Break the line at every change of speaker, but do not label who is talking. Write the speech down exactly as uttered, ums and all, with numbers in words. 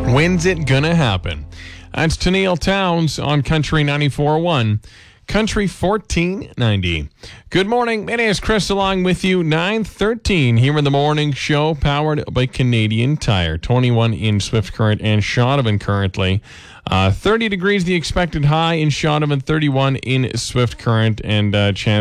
When's it gonna happen? That's Tennille Towns on Country ninety-four point one. Country fourteen ninety. Good morning. It is Chris along with you. nine thirteen here in the morning show, powered by Canadian Tire. twenty-one in Swift Current and Shaunavon currently. Uh, thirty degrees the expected high in Shaunavon, thirty-one in Swift Current, and uh, chance